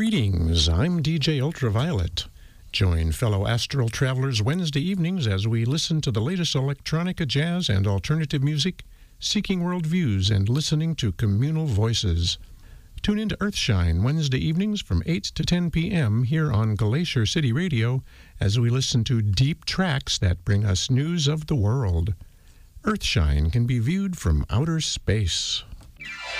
Greetings, I'm DJ Ultraviolet. Join fellow astral travelers Wednesday evenings as we listen to the latest electronica, jazz, and alternative music, seeking worldviews and listening to communal voices. Tune into Earthshine Wednesday evenings from 8 to 10 p.m. here on Glacier City Radio as we listen to deep tracks that bring us news of the world. Earthshine can be viewed from outer space.